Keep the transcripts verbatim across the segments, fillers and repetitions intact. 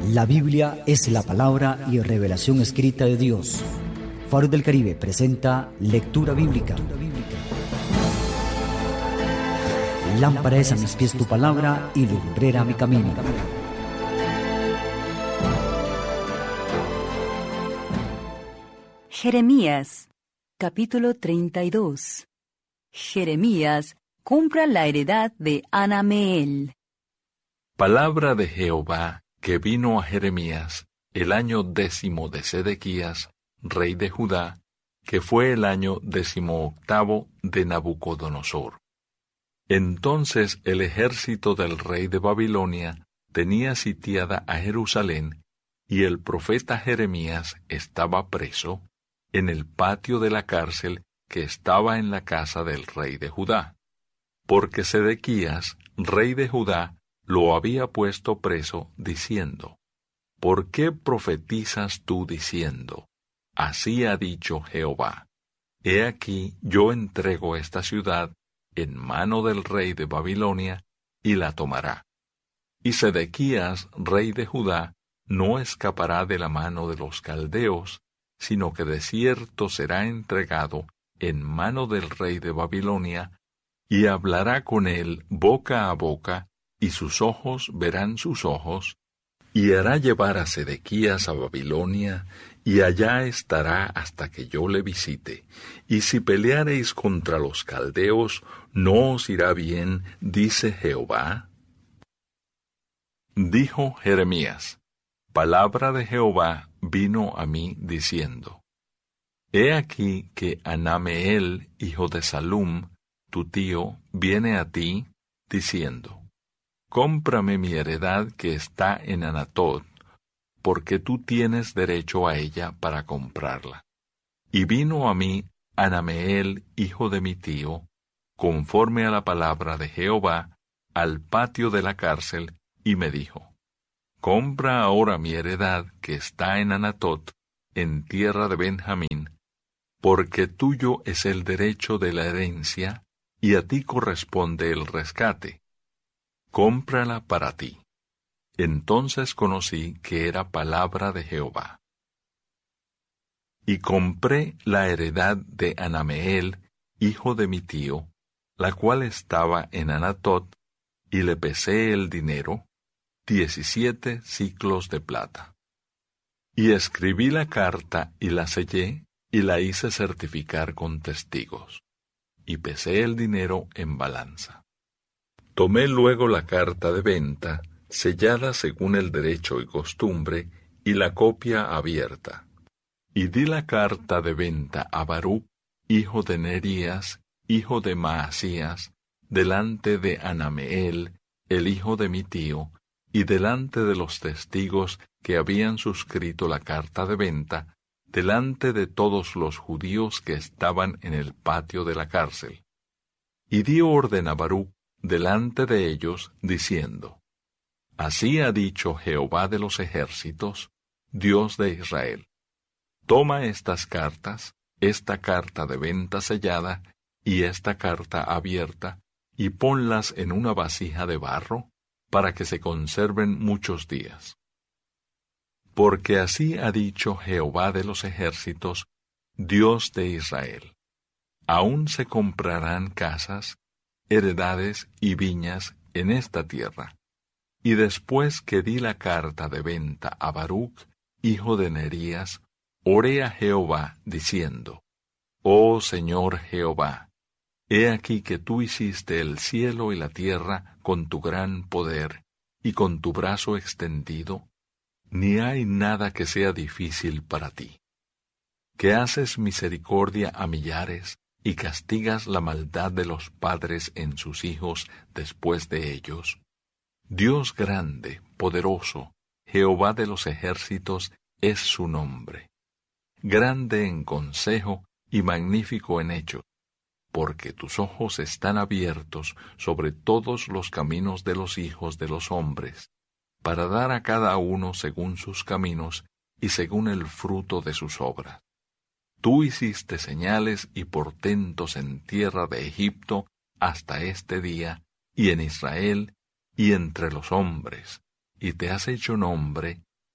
La Biblia es la palabra y revelación escrita de Dios. Faro del Caribe presenta Lectura Bíblica. Lámpara es a mis pies tu palabra y lumbrera mi camino. Jeremías, capítulo treinta y dos. Jeremías compra la heredad de Hanameel. Palabra de Jehová que vino a Jeremías el año décimo de Sedequías, rey de Judá, que fue el año decimoctavo de Nabucodonosor. Entonces el ejército del rey de Babilonia tenía sitiada a Jerusalén, y el profeta Jeremías estaba preso en el patio de la cárcel que estaba en la casa del rey de Judá, porque Sedequías, rey de Judá, lo había puesto preso, diciendo: ¿Por qué profetizas tú diciendo: Así ha dicho Jehová? He aquí yo entrego esta ciudad en mano del rey de Babilonia, y la tomará. Y Sedequías, rey de Judá, no escapará de la mano de los caldeos, sino que de cierto será entregado en mano del rey de Babilonia, y hablará con él boca a boca, y sus ojos verán sus ojos, y hará llevar a Sedequías a Babilonia, y allá estará hasta que yo le visite. Y si peleareis contra los caldeos, ¿no os irá bien, dice Jehová? Dijo Jeremías: Palabra de Jehová vino a mí diciendo: He aquí que Hanameel, hijo de Salum, tu tío, viene a ti, diciendo: Cómprame mi heredad que está en Anatot, porque tú tienes derecho a ella para comprarla. Y vino a mí Hanameel, hijo de mi tío, conforme a la palabra de Jehová, al patio de la cárcel, y me dijo: Compra ahora mi heredad que está en Anatot, en tierra de Benjamín, porque tuyo es el derecho de la herencia, y a ti corresponde el rescate. Cómprala para ti. Entonces conocí que era palabra de Jehová. Y compré la heredad de Hanameel, hijo de mi tío, la cual estaba en Anatot, y le pesé el dinero, diecisiete siclos de plata. Y escribí la carta y la sellé, y la hice certificar con testigos, y pesé el dinero en balanza. Tomé luego la carta de venta, sellada según el derecho y costumbre, y la copia abierta. Y di la carta de venta a Baruc, hijo de Nerías, hijo de Maasías, delante de Hanameel, el hijo de mi tío, y delante de los testigos que habían suscrito la carta de venta, delante de todos los judíos que estaban en el patio de la cárcel. Y di orden a Baruc delante de ellos, diciendo: Así ha dicho Jehová de los ejércitos, Dios de Israel: Toma estas cartas, esta carta de venta sellada, y esta carta abierta, y ponlas en una vasija de barro, para que se conserven muchos días. Porque así ha dicho Jehová de los ejércitos, Dios de Israel: Aún se comprarán casas, heredades y viñas en esta tierra. Y después que di la carta de venta a Baruc, hijo de Nerías, oré a Jehová, diciendo: Oh Señor Jehová, he aquí que tú hiciste el cielo y la tierra con tu gran poder, y con tu brazo extendido, ni hay nada que sea difícil para ti. Que haces misericordia a millares, y castigas la maldad de los padres en sus hijos después de ellos. Dios grande, poderoso, Jehová de los ejércitos es su nombre. Grande en consejo y magnífico en hechos, porque tus ojos están abiertos sobre todos los caminos de los hijos de los hombres, para dar a cada uno según sus caminos y según el fruto de sus obras. Tú hiciste señales y portentos en tierra de Egipto hasta este día, y en Israel, y entre los hombres, y te has hecho nombre,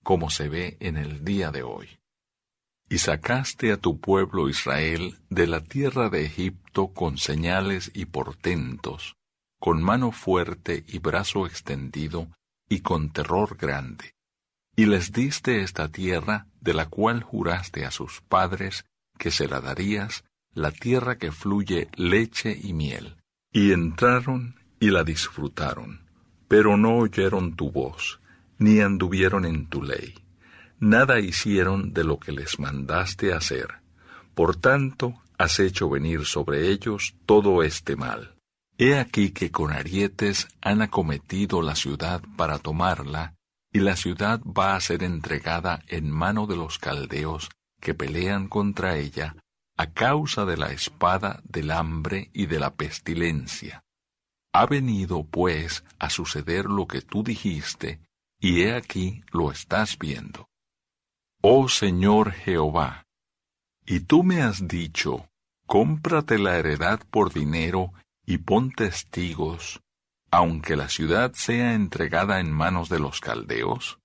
como se ve en el día de hoy. Y sacaste a tu pueblo Israel de la tierra de Egipto con señales y portentos, con mano fuerte y brazo extendido, y con terror grande. Y les diste esta tierra, de la cual juraste a sus padres que se la darías, la tierra que fluye leche y miel. Y entraron y la disfrutaron, pero no oyeron tu voz, ni anduvieron en tu ley. Nada hicieron de lo que les mandaste hacer. Por tanto, has hecho venir sobre ellos todo este mal. He aquí que con arietes han acometido la ciudad para tomarla, y la ciudad va a ser entregada en mano de los caldeos que pelean contra ella, a causa de la espada, del hambre y de la pestilencia. Ha venido, pues, a suceder lo que tú dijiste, y he aquí lo estás viendo. Oh Señor Jehová, y tú me has dicho, cómprate la heredad por dinero y pon testigos, aunque la ciudad sea entregada en manos de los caldeos.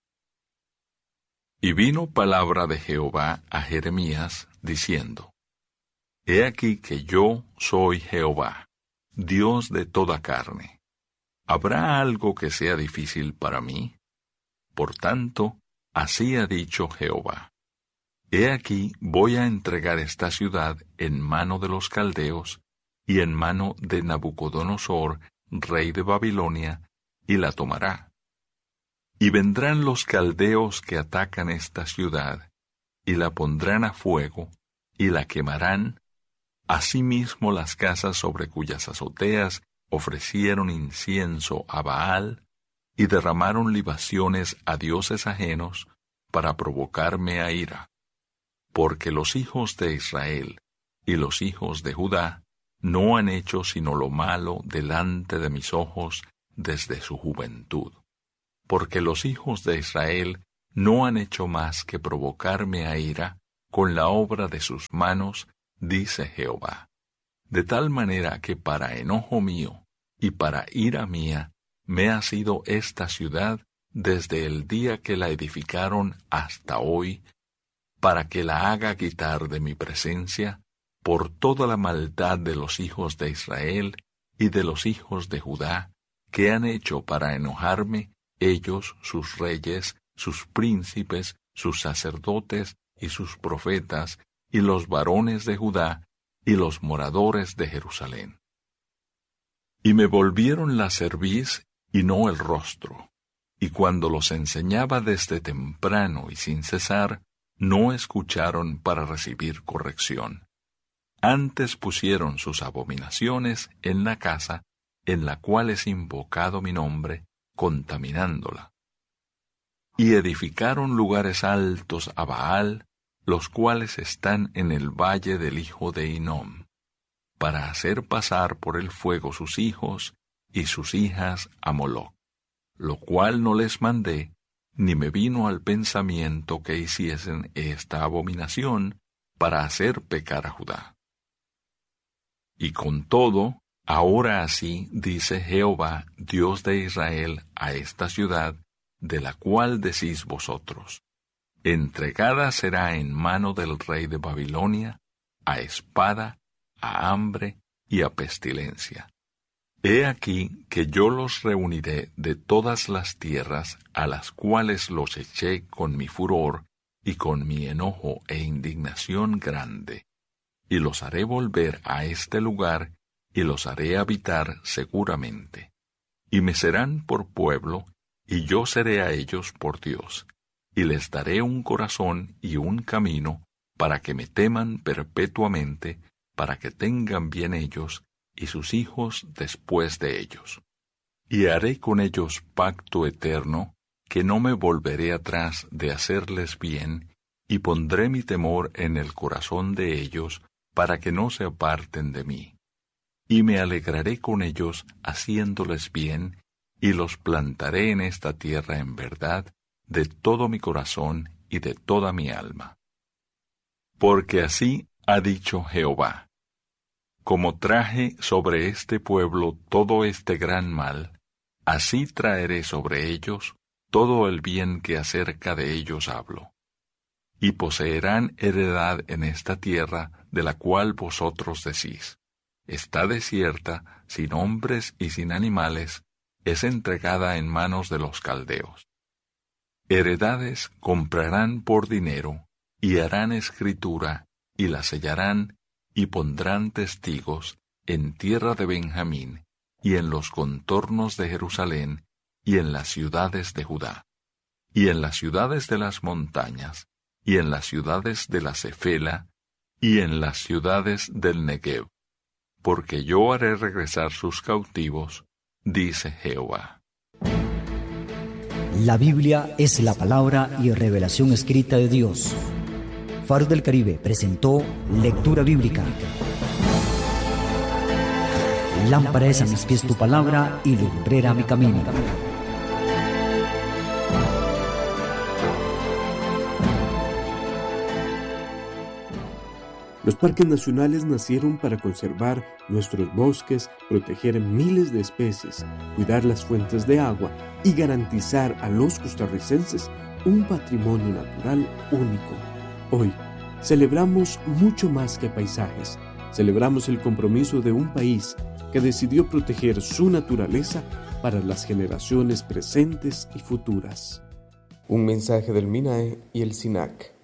Y vino palabra de Jehová a Jeremías, diciendo, He aquí que yo soy Jehová, Dios de toda carne. ¿Habrá algo que sea difícil para mí? Por tanto, así ha dicho Jehová. He aquí voy a entregar esta ciudad en mano de los caldeos y en mano de Nabucodonosor, rey de Babilonia, y la tomará. Y vendrán los caldeos que atacan esta ciudad, y la pondrán a fuego, y la quemarán, asimismo las casas sobre cuyas azoteas ofrecieron incienso a Baal, y derramaron libaciones a dioses ajenos, para provocarme a ira. Porque los hijos de Israel y los hijos de Judá no han hecho sino lo malo delante de mis ojos desde su juventud. Porque los hijos de Israel no han hecho más que provocarme a ira con la obra de sus manos, dice Jehová. De tal manera que para enojo mío y para ira mía me ha sido esta ciudad desde el día que la edificaron hasta hoy, para que la haga quitar de mi presencia por toda la maldad de los hijos de Israel y de los hijos de Judá, que han hecho para enojarme ellos, sus reyes, sus príncipes, sus sacerdotes y sus profetas, y los varones de Judá, y los moradores de Jerusalén. Y me volvieron la cerviz y no el rostro, y cuando los enseñaba desde temprano y sin cesar, no escucharon para recibir corrección. Antes pusieron sus abominaciones en la casa en la cual es invocado mi nombre, contaminándola. Y edificaron lugares altos a Baal, los cuales están en el valle del hijo de Hinnom, para hacer pasar por el fuego sus hijos y sus hijas a Moloc, lo cual no les mandé, ni me vino al pensamiento que hiciesen esta abominación para hacer pecar a Judá. Y con todo, ahora así dice Jehová, Dios de Israel, a esta ciudad, de la cual decís vosotros, entregada será en mano del rey de Babilonia, a espada, a hambre y a pestilencia. He aquí que yo los reuniré de todas las tierras a las cuales los eché con mi furor y con mi enojo e indignación grande, y los haré volver a este lugar y los haré habitar seguramente. Y me serán por pueblo, y yo seré a ellos por Dios, y les daré un corazón y un camino para que me teman perpetuamente, para que tengan bien ellos y sus hijos después de ellos. Y haré con ellos pacto eterno, que no me volveré atrás de hacerles bien, y pondré mi temor en el corazón de ellos, para que no se aparten de mí. Y me alegraré con ellos haciéndoles bien, y los plantaré en esta tierra en verdad, de todo mi corazón y de toda mi alma. Porque así ha dicho Jehová: como traje sobre este pueblo todo este gran mal, así traeré sobre ellos todo el bien que acerca de ellos hablo. Y poseerán heredad en esta tierra de la cual vosotros decís, está desierta, sin hombres y sin animales, es entregada en manos de los caldeos. Heredades comprarán por dinero, y harán escritura, y la sellarán, y pondrán testigos en tierra de Benjamín, y en los contornos de Jerusalén, y en las ciudades de Judá, y en las ciudades de las montañas, y en las ciudades de la Cefela, y en las ciudades del Negev, porque yo haré regresar sus cautivos, dice Jehová. La Biblia es la palabra y revelación escrita de Dios. Faro del Caribe presentó Lectura Bíblica. Lámpara es a mis pies tu palabra y lumbrera mi camino. Los parques nacionales nacieron para conservar nuestros bosques, proteger miles de especies, cuidar las fuentes de agua y garantizar a los costarricenses un patrimonio natural único. Hoy celebramos mucho más que paisajes. Celebramos el compromiso de un país que decidió proteger su naturaleza para las generaciones presentes y futuras. Un mensaje del MINAE y el SINAC.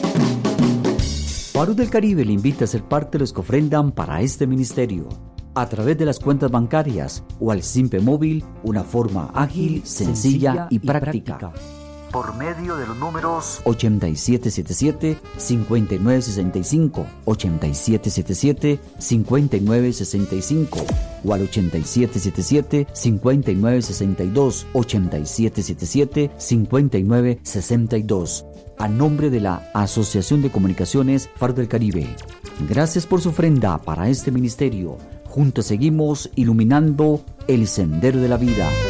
Faro del Caribe le invita a ser parte de los que ofrendan para este ministerio, a través de las cuentas bancarias o al Simpe Móvil, una forma ágil, sencilla y práctica. Por medio de los números ochenta y siete setenta y siete, cincuenta y nueve sesenta y cinco, ochenta y siete setenta y siete, cincuenta y nueve sesenta y cinco o al ochenta y siete setenta y siete, cincuenta y nueve sesenta y dos, ochenta y siete setenta y siete, cincuenta y nueve sesenta y dos. A nombre de la Asociación de Comunicaciones Faro del Caribe. Gracias por su ofrenda para este ministerio. Juntos seguimos iluminando el sendero de la vida.